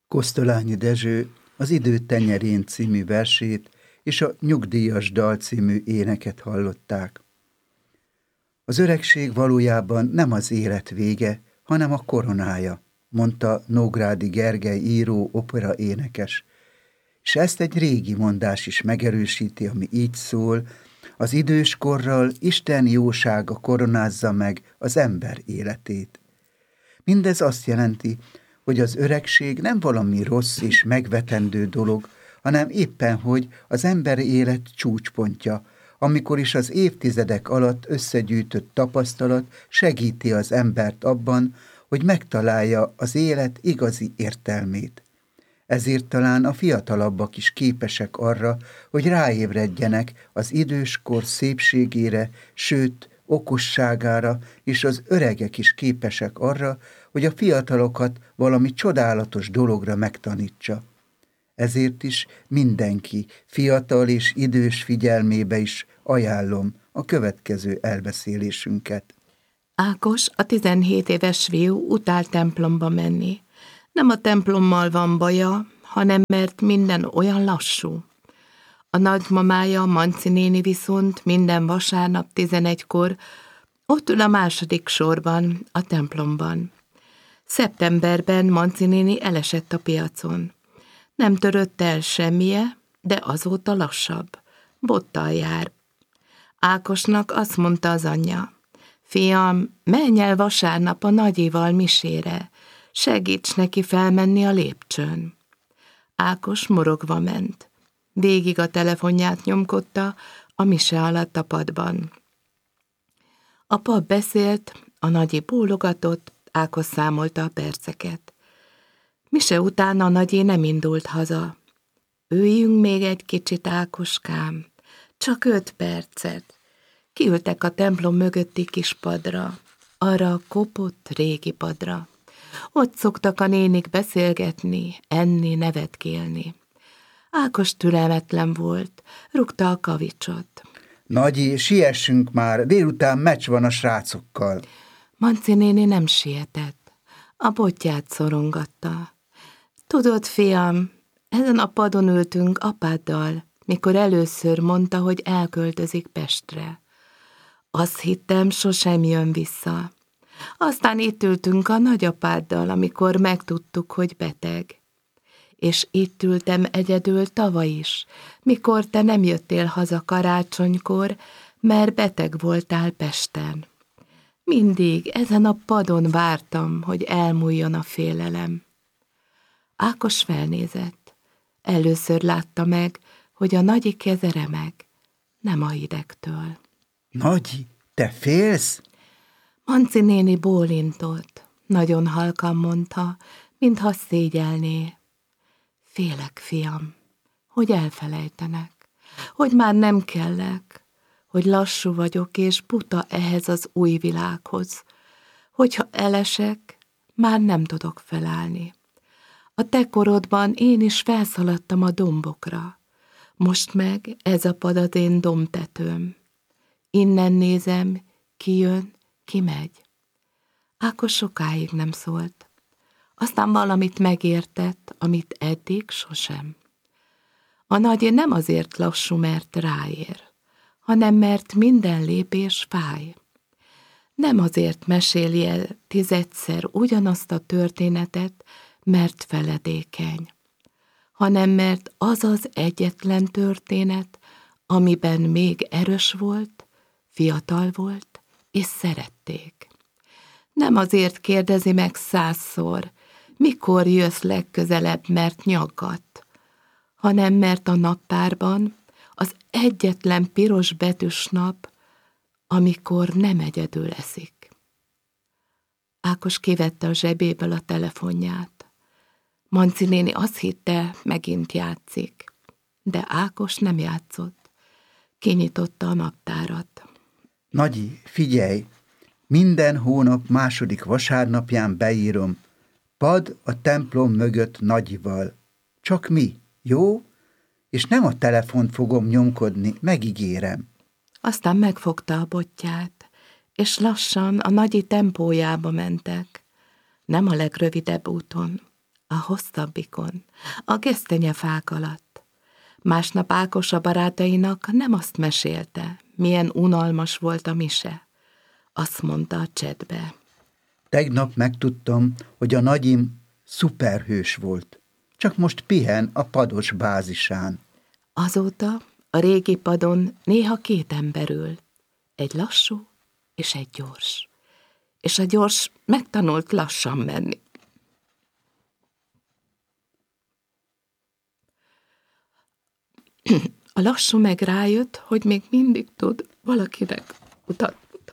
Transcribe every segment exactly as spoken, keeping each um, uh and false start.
Kosztolányi Dezső az Idő tenyerén című versét és a Nyugdíjas dal című éneket hallották. Az öregség valójában nem az élet vége, hanem a koronája, mondta Nógrádi Gergely író, opera énekes. És ezt egy régi mondás is megerősíti, ami így szól: az idős korral Isten jósága koronázza meg az ember életét. Mindez azt jelenti, hogy az öregség nem valami rossz és megvetendő dolog, hanem éppen, hogy az ember élet csúcspontja, amikor is az évtizedek alatt összegyűjtött tapasztalat segíti az embert abban, hogy megtalálja az élet igazi értelmét. Ezért talán a fiatalabbak is képesek arra, hogy ráébredjenek az időskor szépségére, sőt, okosságára, és az öregek is képesek arra, hogy a fiatalokat valami csodálatos dologra megtanítsa. Ezért is mindenki, fiatal és idős figyelmébe is ajánlom a következő elbeszélésünket. Ákos, a tizenhét éves fiú utál templomba menni. Nem a templommal van baja, hanem mert minden olyan lassú. A nagymamája, Manci néni viszont minden vasárnap tizenegykor ott ül a második sorban, a templomban. Szeptemberben Manci néni elesett a piacon. Nem törött el semmije, de azóta lassabb. Bottal jár. Ákosnak azt mondta az anyja: fiam, menj el vasárnap a nagyival misére, segíts neki felmenni a lépcsőn. Ákos morogva ment. Végig a telefonját nyomkodta a mise alatt a padban. A pap beszélt, a nagyi bólogatott, Ákos számolta a perceket. Mise után a nagyi nem indult haza. Üljünk még egy kicsit, Ákoskám, csak öt percet. Kiültek a templom mögötti kis padra, arra a kopott régi padra. Ott szoktak a nénik beszélgetni, enni, nevetkélni. Ákos türelmetlen volt, rúgta a kavicsot. Nagyi, siessünk már, délután meccs van a srácokkal. Manci néni nem sietett, a botját szorongatta. Tudod, fiam, ezen a padon ültünk apáddal, mikor először mondta, hogy elköltözik Pestre. Azt hittem, sosem jön vissza. Aztán itt ültünk a nagyapáddal, amikor megtudtuk, hogy beteg. És itt ültem egyedül tavaly is, mikor te nem jöttél haza karácsonykor, mert beteg voltál Pesten. Mindig ezen a padon vártam, hogy elmúljon a félelem. Ákos felnézett. Először látta meg, hogy a nagyi keze remeg, nem a hidegtől. Nagyi, te félsz? Manci néni bólintott, nagyon halkan mondta, mintha szégyelné. Félek, fiam, hogy elfelejtenek, hogy már nem kellek, hogy lassú vagyok és buta ehhez az új világhoz, hogyha elesek, már nem tudok felállni. A te korodban én is felszaladtam a dombokra, most meg ez a pad az én dombtetőm. Innen nézem, ki jön, ki megy. Ákos sokáig nem szólt. Aztán valamit megértett, amit eddig sosem. A nagy nem azért lassú, mert ráér, hanem mert minden lépés fáj. Nem azért meséli el tizedszer ugyanazt a történetet, mert feledékeny, hanem mert az az egyetlen történet, amiben még erős volt, fiatal volt, és szerették. Nem azért kérdezi meg százszor, mikor jössz legközelebb, mert nyaggat, hanem mert a naptárban az egyetlen piros betűs nap, amikor nem egyedül eszik. Ákos kivette a zsebéből a telefonját. Manci néni azt hitte, megint játszik, de Ákos nem játszott. Kinyitotta a naptárat. Nagyi, figyelj! Minden hónap második vasárnapján beírom: pad a templom mögött Nagyival. Csak mi, jó? És nem a telefont fogom nyomkodni, megígérem. Aztán megfogta a botját, és lassan a Nagyi tempójába mentek. Nem a legrövidebb úton, A hosszabbikon, a gesztenyefák alatt. Másnap Ákos a barátainak nem azt mesélte, milyen unalmas volt a mise. Azt mondta a csetbe. Tegnap megtudtam, hogy a nagyim szuperhős volt. Csak most pihen a pados bázisán. Azóta a régi padon néha két ember ül. Egy lassú és egy gyors. És a gyors megtanult lassan menni. A lassú meg rájött, hogy még mindig tud valakinek utat mutatni.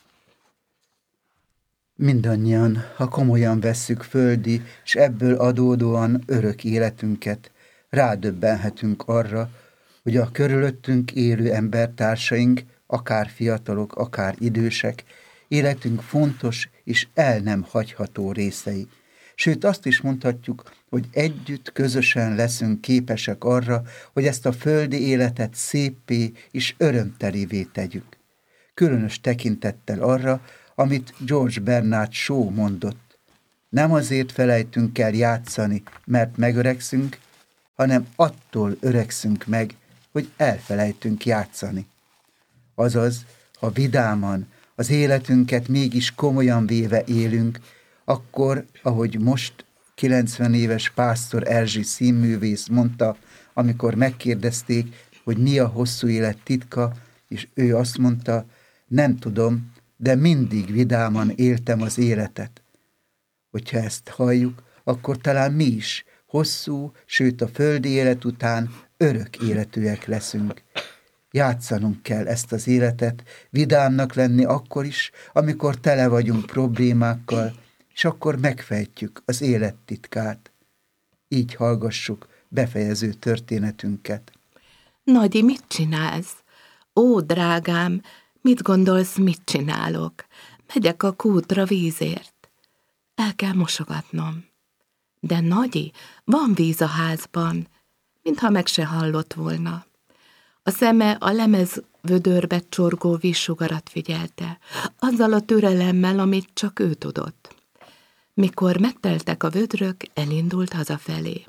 Mindannyian, ha komolyan vesszük földi, és ebből adódóan örök életünket, rádöbbenhetünk arra, hogy a körülöttünk élő embertársaink, akár fiatalok, akár idősek, életünk fontos és el nem hagyható részei. Sőt, azt is mondhatjuk, hogy együtt, közösen leszünk képesek arra, hogy ezt a földi életet széppé és örömtelivé tegyük. Különös tekintettel arra, amit George Bernard Shaw mondott. Nem azért felejtünk el játszani, mert megöregszünk, hanem attól öregszünk meg, hogy elfelejtünk játszani. Azaz, ha vidáman, az életünket mégis komolyan véve élünk, akkor, ahogy most kilencven éves Pásztor Erzsi színművész mondta, amikor megkérdezték, hogy mi a hosszú élet titka, és ő azt mondta, nem tudom, de mindig vidáman éltem az életet. Hogyha ezt halljuk, akkor talán mi is hosszú, sőt a földi élet után örök életűek leszünk. Játszanunk kell ezt az életet, vidámnak lenni akkor is, amikor tele vagyunk problémákkal, és akkor megfejtjük az élet titkát. Így hallgassuk befejező történetünket. Nagyi, mit csinálsz? Ó, drágám, mit gondolsz, mit csinálok? Megyek a kútra vízért. El kell mosogatnom. De Nagyi, van víz a házban, mintha meg se hallott volna. A szeme a lemez vödörbe csorgó vízsugarat figyelte, azzal a türelemmel, amit csak ő tudott. Mikor megteltek a vödrök, elindult hazafelé.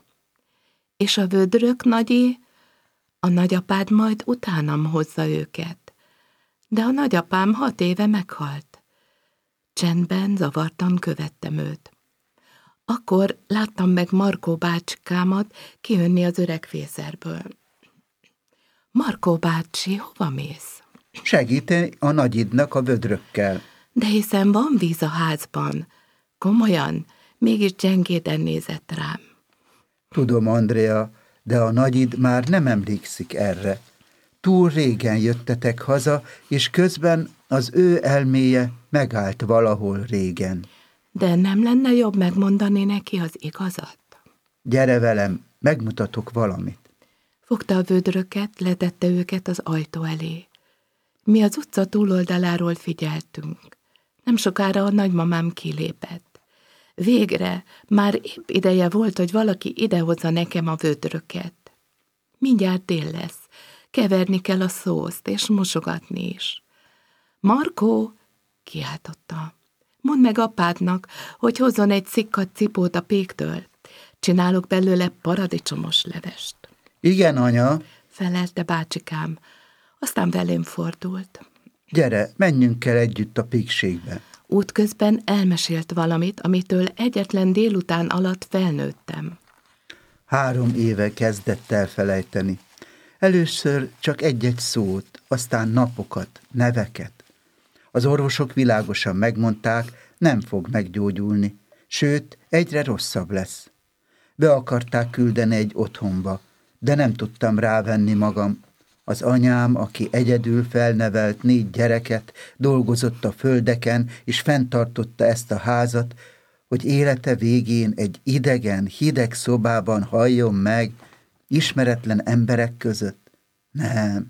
És a vödrök, Nagyi, a nagyapád majd utánam hozza őket. De a nagyapám hat éve meghalt. Csendben, zavartan követtem őt. Akkor láttam meg Markó bácsikámat kijönni az öregfészerből. Markó bácsi, hova mész? Segíteni a nagyidnak a vödrökkel. De hiszen van víz a házban. Komolyan, mégis gyengéden nézett rám. Tudom, Andrea, de a nagyid már nem emlékszik erre. Túl régen jöttetek haza, és közben az ő elméje megállt valahol régen. De nem lenne jobb megmondani neki az igazat? Gyere velem, megmutatok valamit. Fogta a vödröket, letette őket az ajtó elé. Mi az utca túloldaláról figyeltünk. Nem sokára a nagymamám kilépett. Végre, már épp ideje volt, hogy valaki idehozza nekem a vödröket. Mindjárt dél lesz. Keverni kell a szószt, és mosogatni is. Markó, kiáltotta. Mondd meg apádnak, hogy hozzon egy szikkat cipót a péktől. Csinálok belőle paradicsomos levest. Igen, anya, felelte bácsikám, aztán velém fordult. Gyere, menjünk el együtt a pékségbe. Útközben elmesélt valamit, amitől egyetlen délután alatt felnőttem. Három éve kezdett elfelejteni. Először csak egy-egy szót, aztán napokat, neveket. Az orvosok világosan megmondták, nem fog meggyógyulni, sőt, egyre rosszabb lesz. Be akarták küldeni egy otthonba, de nem tudtam rávenni magam. Az anyám, aki egyedül felnevelt négy gyereket, dolgozott a földeken, és fenntartotta ezt a házat, hogy élete végén egy idegen, hideg szobában halljon meg, ismeretlen emberek között. Nem.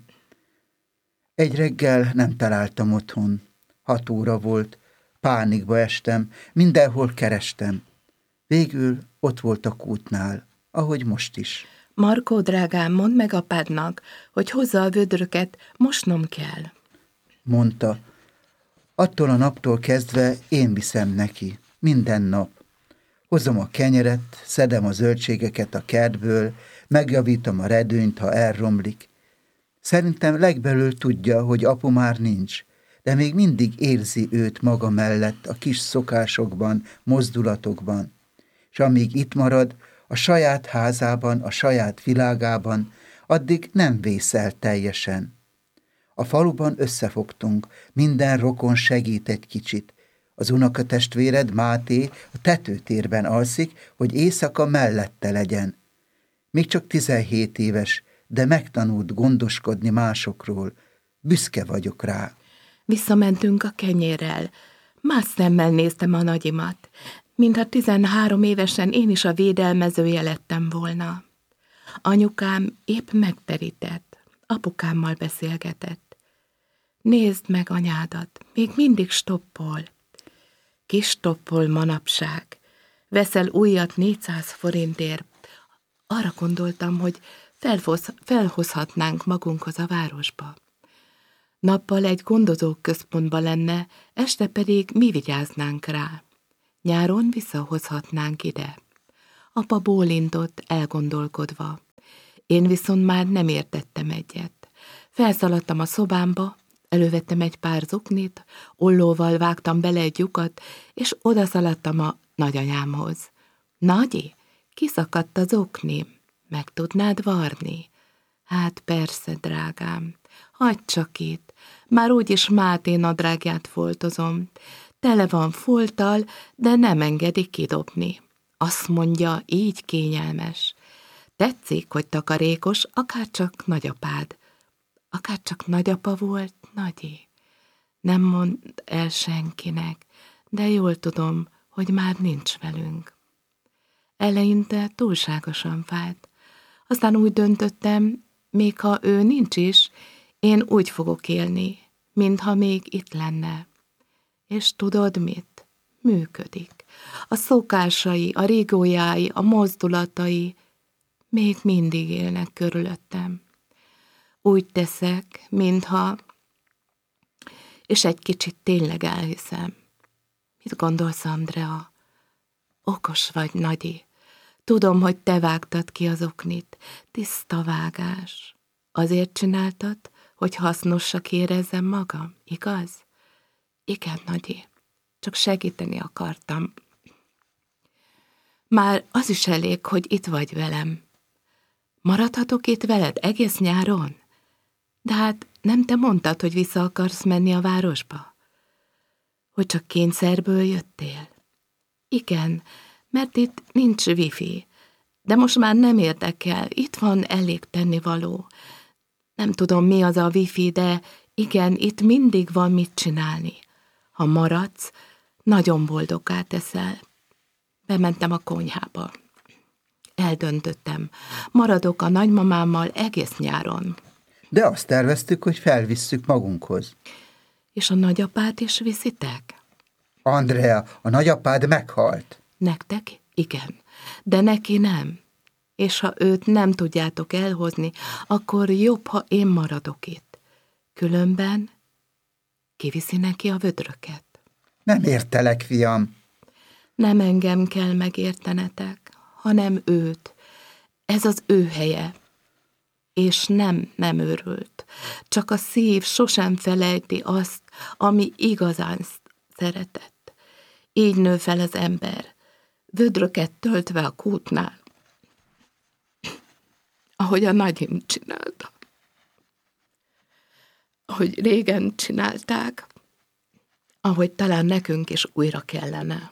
Egy reggel nem találtam otthon. Hat óra volt, pánikba estem, mindenhol kerestem. Végül ott volt a kútnál, ahogy most is. Markó, drágám, mondd meg apádnak, hogy hozza a vödröket, mosnom kell. Mondta. Attól a naptól kezdve én viszem neki, minden nap. Hozom a kenyeret, szedem a zöldségeket a kertből, megjavítom a redőnyt, ha elromlik. Szerintem legbelül tudja, hogy apu már nincs, de még mindig érzi őt maga mellett a kis szokásokban, mozdulatokban. És amíg itt marad, a saját házában, a saját világában, addig nem vészel teljesen. A faluban összefogtunk, minden rokon segít egy kicsit. Az unokatestvéred, Máté, a tetőtérben alszik, hogy éjszaka mellette legyen. Még csak tizenhét éves, de megtanult gondoskodni másokról. Büszke vagyok rá. Visszamentünk a kenyérrel. Más szemmel néztem a nagyimat, mintha tizenhárom évesen én is a védelmezője lettem volna. Anyukám épp megterített, apukámmal beszélgetett. Nézd meg anyádat, még mindig stoppol. Ki stoppol manapság. Veszel újat négyszáz forintért. Arra gondoltam, hogy felhoz, felhozhatnánk magunkhoz a városba. Nappal egy gondozók központba lenne, este pedig mi vigyáznánk rá. Nyáron visszahozhatnánk ide. Apa bólintott, elgondolkodva. Én viszont már nem értettem egyet. Felszaladtam a szobámba, elővettem egy pár zoknit, ollóval vágtam bele egy lyukat, és odaszaladtam a nagyanyámhoz. Nagyi, kiszakadt az zoknim, meg tudnád varni? Hát persze, drágám, hagyd csak itt, már úgyis Máté nadrágját foltozom. Tele van folttal, de nem engedi kidobni. Azt mondja, így kényelmes. Tetszik, hogy takarékos, akárcsak nagyapád. Akárcsak nagyapa volt, Nagyi. Nem mondd el senkinek, de jól tudom, hogy már nincs velünk. Eleinte túlságosan fájt. Aztán úgy döntöttem, még ha ő nincs is, én úgy fogok élni, mintha még itt lenne. És tudod mit? Működik. A szokásai, a rigójái, a mozdulatai még mindig élnek körülöttem. Úgy teszek, mintha... És egy kicsit tényleg elhiszem. Mit gondolsz, Andrea? Okos vagy, Nagyi. Tudom, hogy te vágtad ki az oknit. Tiszta vágás. Azért csináltad, hogy hasznosak érezzem magam, igaz? Igen, Nagyi. Csak segíteni akartam. Már az is elég, hogy itt vagy velem. Maradhatok itt veled egész nyáron? De hát nem te mondtad, hogy vissza akarsz menni a városba? Hogy csak kényszerből jöttél? Igen, mert itt nincs wifi, de most már nem érdekel, itt van elég tennivaló. Nem tudom, mi az a wifi, de igen, itt mindig van mit csinálni. Ha maradsz, nagyon boldoggá teszel. Bementem a konyhába. Eldöntöttem, maradok a nagymamámmal egész nyáron. De azt terveztük, hogy felvisszük magunkhoz. És a nagyapát is viszitek? Andrea, a nagyapád meghalt. Nektek? Igen, de neki nem. És ha őt nem tudjátok elhozni, akkor jobb, ha én maradok itt. Különben kiviszi neki a vödröket. Nem értelek, fiam. Nem engem kell megértenetek, hanem őt. Ez az ő helye. És nem, nem őrült. Csak a szív sosem felejti azt, ami igazán szeretett. Így nő fel az ember, vödröket töltve a kútnál, ahogy a nagyim csinálta. Ahogy régen csinálták, ahogy talán nekünk is újra kellene.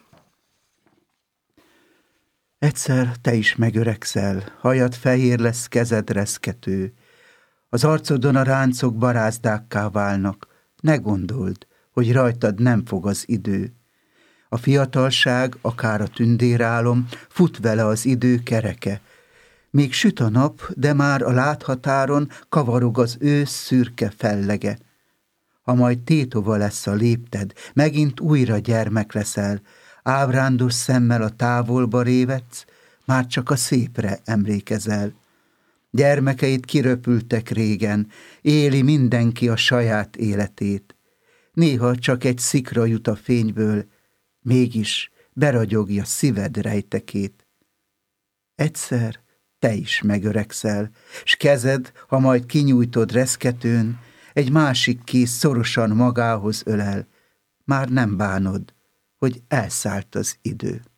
Egyszer te is megöregszel, hajad fehér lesz, kezed reszkető. Az arcodon a ráncok barázdákká válnak. Ne gondold, hogy rajtad nem fog az idő. A fiatalság, akár a tündérálom, fut vele az idő kereke. Még süt a nap, de már a láthatáron kavarog az ősz szürke fellege. Ha majd tétova lesz a lépted, megint újra gyermek leszel, ábrándos szemmel a távolba révedsz, már csak a szépre emlékezel. Gyermekeid kiröpültek régen, éli mindenki a saját életét. Néha csak egy szikra jut a fényből, mégis beragyogja szíved rejtekét. Egyszer te is megöregszel, s kezed, ha majd kinyújtod reszketőn, egy másik kéz szorosan magához ölel, már nem bánod, hogy elszállt az idő.